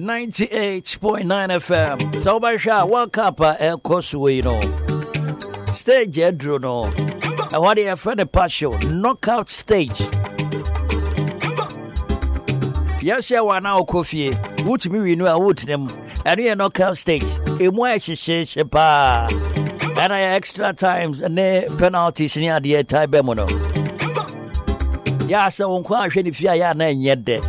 98.9 FM. So by World Cup you know. Stage Edro no. And what they for the partial knockout stage. Yes, yeah, one now coffee. Would me we know I would them. And we are knockout stage. A more she pa. And I extra times and penalties near the time bemono. Yeah, so on question if you are not yet there.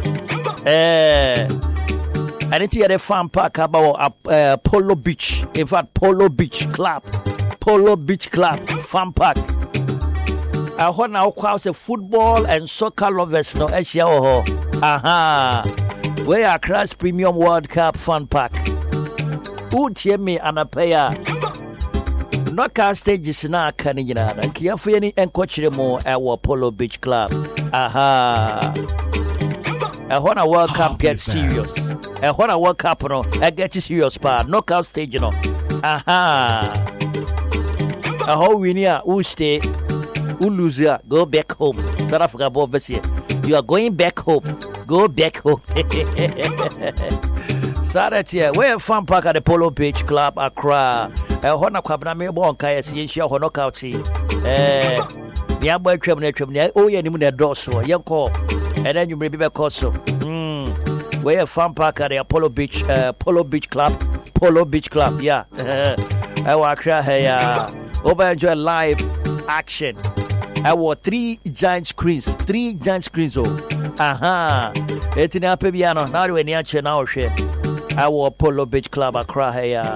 I didn't hear the fan park about Polo Beach. In fact, Polo Beach Club. Polo Beach Club fan park. I want now crowds of football and soccer lovers no Asia. Aha. We are Accra's Premium World Cup fan park. Who tell me and a pair? Knockout stages now can you know? And carefully any and coach more at our Polo Beach Club. Aha. And when a World Cup gets serious. And when a World Cup, no, I get serious part. Knockout stage, you know. Aha. A whole winner who stay, who lose ya, go back home. South Africa, Bob Bessie. You are going back home. Go back home. Saturday, we're fan park at the Polo Beach Club, Accra. A Hona Kwabna Bon Kaya Sia Knockout. The Abba Tremne, oh, yeah, you need a young call. And then you may be back also. We're a fan park at the Polo Beach Club. Polo Beach Club, yeah. I walk here. Over enjoy live action. I wore 3 giant screens. Oh. Aha. It's in a piano. Now we're near now. I wore Polo Beach Club. Accra here.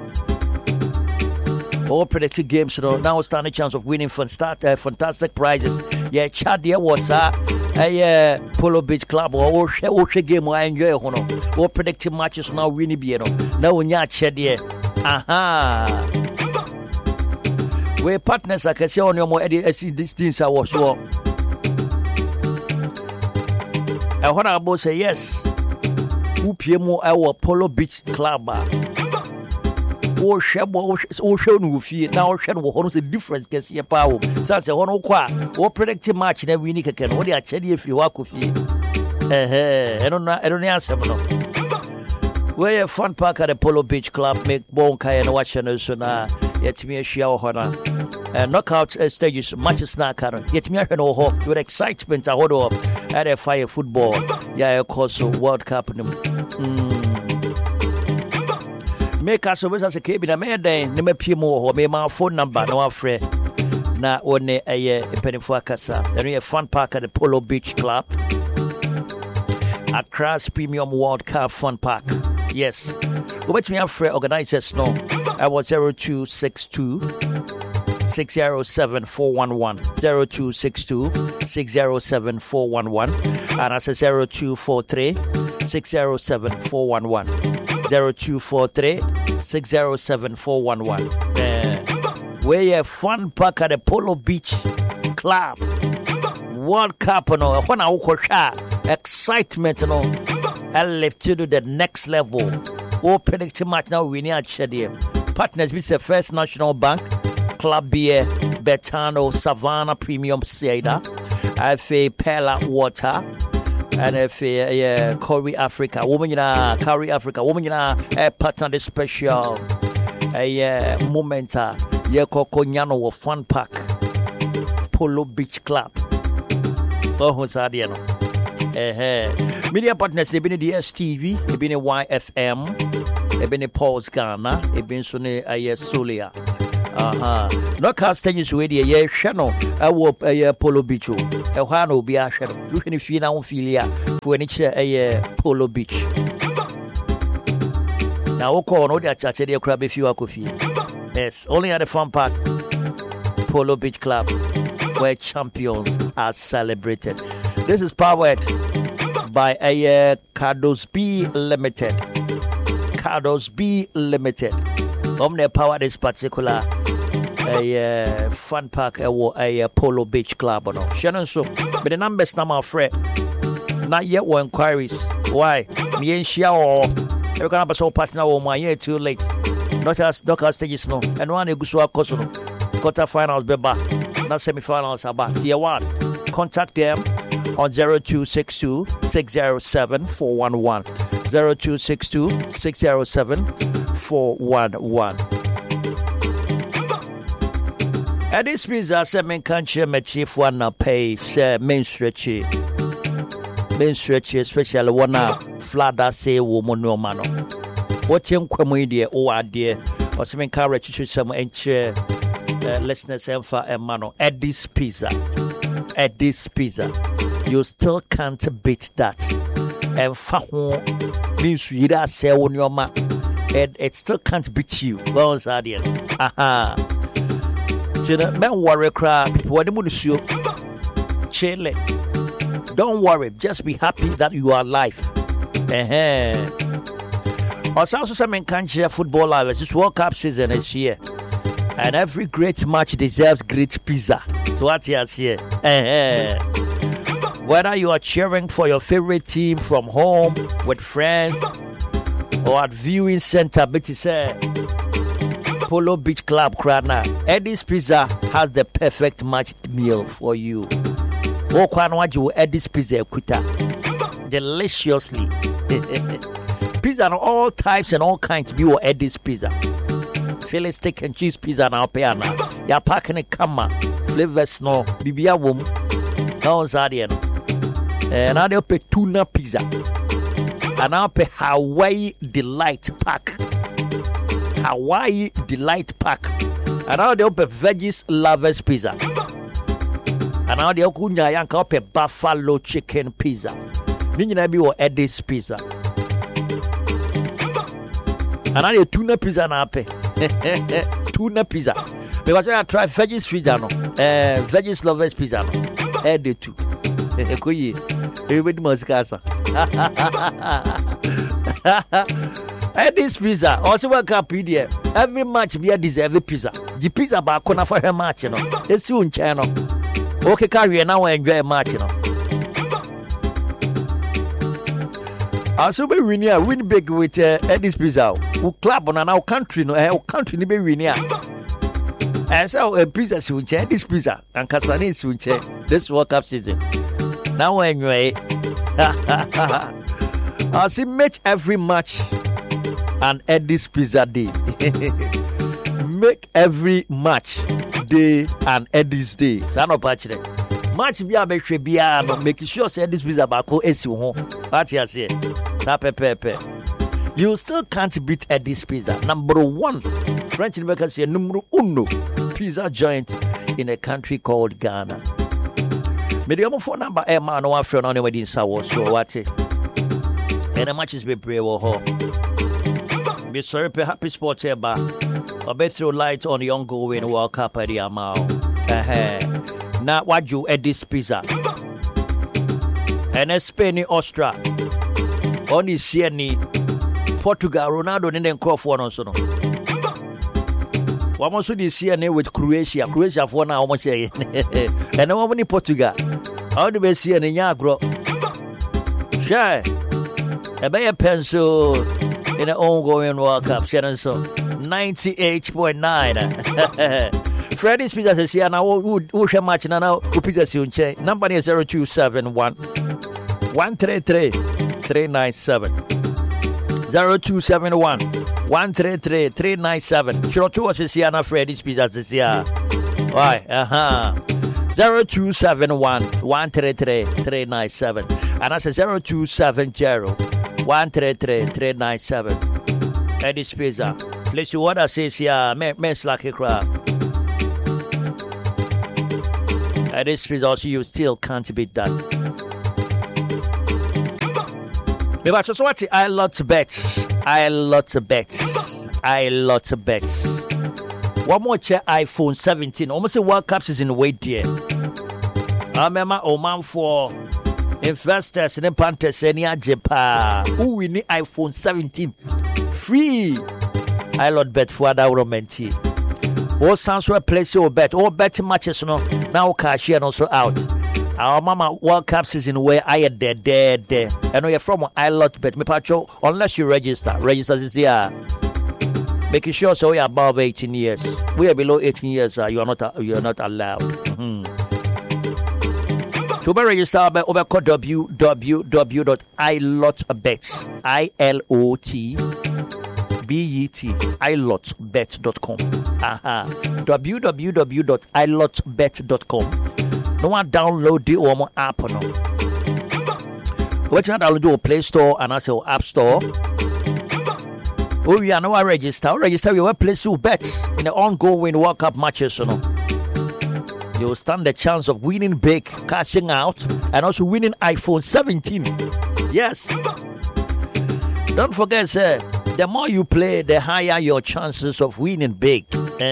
All predicted games, you know, now stand a chance of winning fantastic prizes. Yeah, Chad, there was Polo Beach Club or Osha game I enjoy. All predicted matches now winning, you know. Now when you're Chad, yeah. Aha. We're partners, I can say on your more these things I was so. And when I both say yes, who pay more our Polo Beach Club. Oh, show fee now. Show the difference. Can see a power. Such a one or predictive match. Never we need can. What they are telling if you walk with you. I don't answer. We're a fun park at the Polo Beach Club. Make Bonkai and watch and so now. Yet me a shower honor. Knockout stages, matches now, Karen. Yet me a no hope with excitement. I hold up at a fire football. Yeah, of course, World Cup. Make us always as a cabin. I made a name Pimo or me my phone number. No afraid. Na one a penny for Casa. Then we have fun park at the Polo Beach Club. Accra's Premium World Cup Fun Park. Yes. Go back to me afraid organizers no. I was 0262 607 411 0262 607 411 and I said 0243 607 411 0243 607 411. We're a fun park at the Polo Beach Club. World Cup, no, when I excitement, no, I left to the next level. All predicting match now, we need to partners, Mr. First National Bank, Club Beer, Betano, Savannah Premium Cider, FA Pella Water. And FA Curry Africa, woman, Curry Africa, woman, partner the special momenta, Nyano Fun Park, Polo Beach Club. Oh, Sadiano. Media partners, they've been in the STV, they've been in YFM, they've been in Paul's Ghana, they've been in Solia. Knockout stages with the channel. I will Polo Beach. A Hano be a shadow. You can feel now filia for a Polo Beach. Now, we'll call no that chat a crab if you are coffee. Yes, only at the fun park, Polo Beach Club, where champions are celebrated. This is powered by a Cardos B Limited. Cardos B Limited. Omni power this particular fun park a Polo Beach Club. No. Shannon so, but the numbers now my friend. Not yet one inquiries. Why? Me and Shao. Every kind of so partner or my year too late. Not as knockout stages no. And one you go so course no. Quarterfinals be back. Not semi-finals are back. Tier 1. Contact them on 0262 607 411. 0262 607 411. Eddie's Pizza said, "Men can't share my chief one pay, share main stretchy, especially one flat that say woman no mano. What young comedy or dear, or some encourage to some and share listeners and for a mano. Eddie's Pizza, you still can't beat that. And for means you that say on your map, it still can't beat you. Well, Sadian, aha. Men worry crap, what the munisio chile. Don't worry, just be happy that you are alive. Also, some can't share football live. It's World Cup season this year, and every great match deserves great pizza. So what you here? Whether you are cheering for your favorite team from home with friends or at viewing center, but you say Polo Beach Club Krana, Eddie's Pizza has the perfect matched meal for you. Eddie's Pizza Kuta deliciously. Pizza on all types and all kinds be Eddie's Pizza. Philly steak and cheese pizza now peana. Ya packing a kama flavors no bibia wom. Now Zadian. And now they pay tuna pizza. And now pay Hawaii Delight Pack. Hawaii Delight Pack. And now they open Veggies Lovers Pizza. And now they open a Buffalo Chicken Pizza. Meaning be Eddie's Pizza. And now they tuna pizza now pay. Tuna pizza. Because I try Veggies Pizza no. Veggies Lovers Pizza no. Eddie too. Everybody must casa. Eddie's Pizza also work up PDF. Every match be a deserved pizza. The pizza back corner for her match, you know. It's soon channel. Okay, carry now enjoy a match, you know. Also be winning, win big with Eddie's Pizza. Who club on our country, no, our country be winning. And so a pizza soon check this pizza and Casani soon check this World Cup season. Now anyway, I see match every match and Eddie's Pizza Day. Make every match day and Eddie's Day. Sano patch match be a make sure say Eddie's Pizza bako esi ho. What you say? Na pepe. You still can't beat Eddie's Pizza. Number 1, French makers say numero uno pizza joint in a country called Ghana. Medium phone number man no friend on the wedding so what and the matches be brave ho. Be sorry happy sports here ba. I bet throw light on the ongoing World Cup at the amount. Now what you Eddie's Pizza. And Spain Austria. Only Sieni Portugal Ronaldo didn't call for no so no. One also this year with Croatia for now almost and no one in Portugal. All the best here in Yagro. Sure. A bay pencil in the ongoing World Cup, Shannon so 98.9. Freddy's Pizza says here now who shall match now who pizza soon check. Number is 0271 133 397. 0271 133 397. Sure, two was here now. Freddy's Pizza says here. Why? 0271 133 397. And that's 0270 133 397. Eddie's Pizza. Please, what I say here, men's lucky crap. Eddie's Pizza also you still can't beat that. But just what I love to bet. One more check iPhone 17. Almost a World Cup is in the way there. I remember Oman for investors in the Panthers and Japan. Who we need iPhone 17 free. I love bet for that romantic. All sounds were place your bet. All betting matches no now cash and also out. Our mama World Cup season where I had there. I know you're from I lot bet me pacho unless you register this year. Making sure so we are above 18 years. We are below 18 years. You are not allowed. So be register over www.ilotbet ilotbet.com www.ilotbet.com. No one download the Omo app no. What you download your Play Store and also App Store. Oh, we are now register your place to bet in the ongoing World Cup matches. You know, you'll stand the chance of winning big, cashing out, and also winning iPhone 17. Yes. Don't forget, sir, the more you play, the higher your chances of winning big.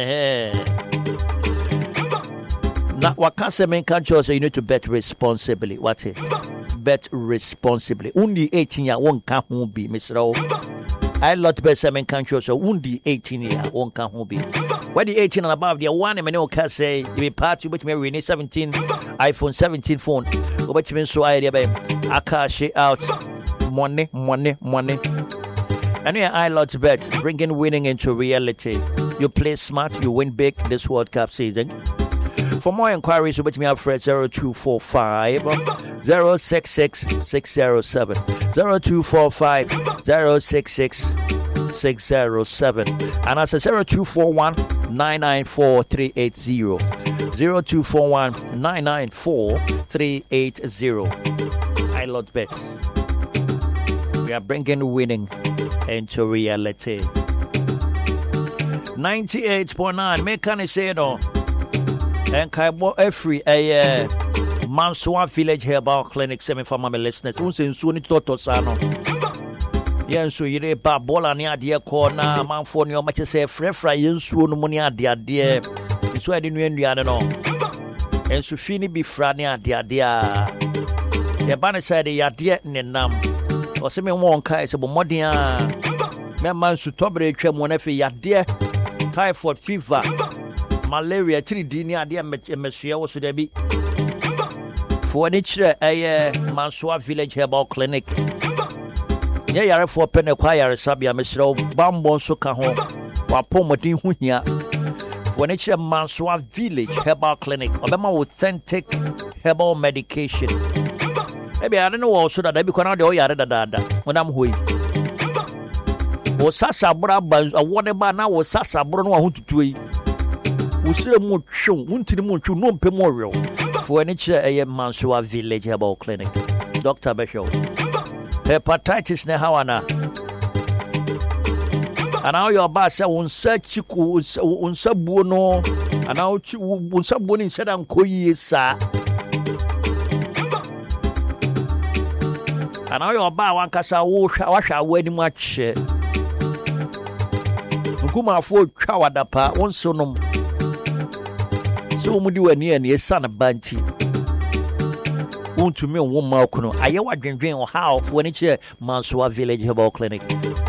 Now, what can say, man, can't you say you need to bet responsibly? What it? Bet responsibly. Only 18 years one can't be, Mr. O. I lot bet seven countries, so only 18 years one can't be. When the 18 and above, the one and can say you be party which may win 17 iPhone 17 phone. Which means so idea, babe. I cash it out. Money. And yeah, I lot bet bringing winning into reality. You play smart, you win big this World Cup season. For more inquiries, you me have Fred 0245 066 607 0245 066 607 and as a 0241 994 380 0241 994 380. I lot bets. We are bringing winning into reality. 98.9 make can say no. And Kaibo every Mansoa Village Herbal Clinic semi for my listeners. Unsin Suni Totosano. Yes, so you ba bola near dear corner, man for your much say frefra yensu no money dear dear. It's why didn't win no. And so fini be frania dear dear. The banner said ya dear nenam. Or semi one kai is about modia. Me man su tobre twem one efe ya dear. Typhoid fever. Malaria 3D near the Messiah was to be for nature a Mansoa Village Herbal Clinic. Yeah, for penny choir, Sabia Mr. Bambo Soka home, or Pomotin Hunia. For nature Mansoa Village Herbal Clinic, Obama authentic herbal medication. Maybe I don't know also that I become out the Oyada when I'm hui. Was Sasa Brabas, or whatever now was Sasa Bruno who to do. We still more show, won't the moon to no memorial for nature a Mansoa Village Herbal Clinic. Dr. Beshel. Hepatitis Nehawana. And now your bass won't search you on Sabuno, and now on Sabunin said I'm Koyi, sir. And now your bar one cassa wash our wedding much. Guma for Chawadapa, one sonum. So Mudu and near son of Banty. Won't to me one more. I know what dream or how for any chair Mansoa Village Herbal Clinic.